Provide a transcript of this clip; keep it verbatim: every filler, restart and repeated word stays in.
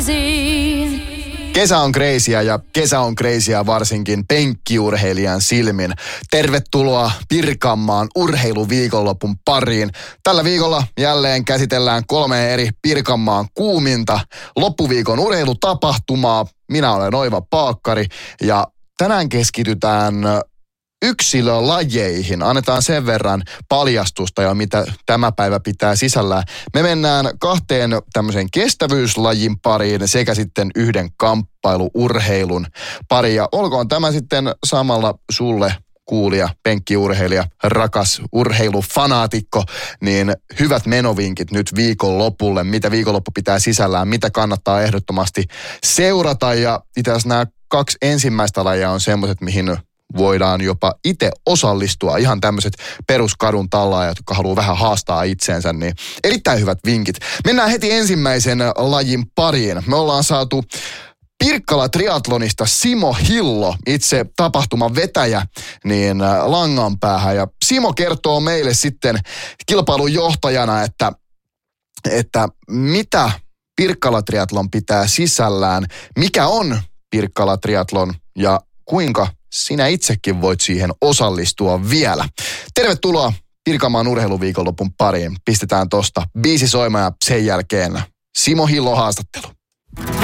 Kesä on kreisiä ja kesä on kreisiä varsinkin penkkiurheilijan silmin. Tervetuloa Pirkanmaan urheiluviikonlopun pariin. Tällä viikolla jälleen käsitellään kolme eri Pirkanmaan kuuminta loppuviikon urheilutapahtumaa. Minä olen Oiva Paakkari ja tänään keskitytään yksilölajeihin. Annetaan sen verran paljastusta ja mitä tämä päivä pitää sisällään. Me mennään kahteen tämmöisen kestävyyslajin pariin sekä sitten yhden kamppailuurheilun pariin. Ja olkoon tämä sitten samalla sulle kuulija, penkkiurheilija, rakas urheilufanaatikko, niin hyvät menovinkit nyt viikonlopulle. Mitä viikonloppu pitää sisällään, mitä kannattaa ehdottomasti seurata. Ja itse asiassa nämä kaksi ensimmäistä lajia on semmoiset, mihin voidaan jopa itse osallistua. Ihan tämmöiset peruskadun tallaajat, jotka haluaa vähän haastaa itseensä, niin erittäin hyvät vinkit. Mennään heti ensimmäisen lajin pariin. Me ollaan saatu Pirkkala triathlonista Simo Hillo, itse tapahtuman vetäjä, niin langan päähän. Ja Simo kertoo meille sitten kilpailun johtajana, että, että mitä Pirkkala triathlon pitää sisällään, mikä on Pirkkala triathlon ja kuinka sinä itsekin voit siihen osallistua vielä. Tervetuloa Pirkanmaan urheiluviikonlopun pariin. Pistetään tosta biisi soimaan ja sen jälkeen Simo Hillo haastattelu.